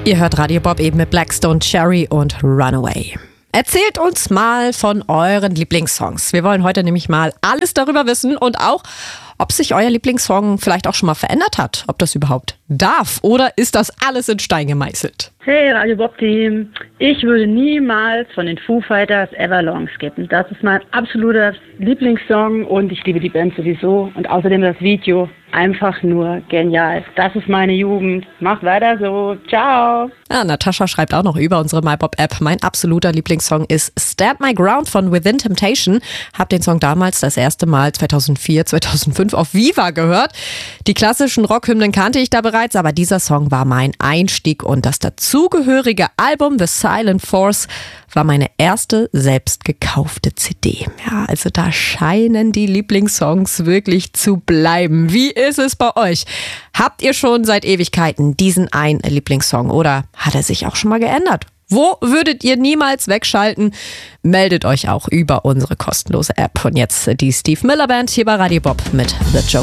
Ihr hört Radio Bob eben mit Blackstone Cherry und Runaway. Erzählt uns mal von euren Lieblingssongs. Wir wollen heute nämlich mal alles darüber wissen und auch, ob sich euer Lieblingssong vielleicht auch schon mal verändert hat. Ob das überhaupt darf oder ist das alles in Stein gemeißelt? Hey Radio Bob Team, ich würde niemals von den Foo Fighters Everlong skippen. Das ist mein absoluter Lieblingssong und ich liebe die Band sowieso und außerdem das Video. Einfach nur genial. Das ist meine Jugend. Macht weiter so. Ciao. Ja, Natascha schreibt auch noch über unsere MyBob-App. Mein absoluter Lieblingssong ist Stand My Ground von Within Temptation. Hab den Song damals das erste Mal 2004, 2005 auf Viva gehört. Die klassischen Rockhymnen kannte ich da bereits, aber dieser Song war mein Einstieg und das dazugehörige Album The Silent Force war meine erste selbst gekaufte CD. Ja, also da scheinen die Lieblingssongs wirklich zu bleiben. Wie ist es bei euch? Habt ihr schon seit Ewigkeiten diesen einen Lieblingssong oder hat er sich auch schon mal geändert? Wo würdet ihr niemals wegschalten? Meldet euch auch über unsere kostenlose App. Und jetzt die Steve Miller Band hier bei Radio Bob mit The Joker.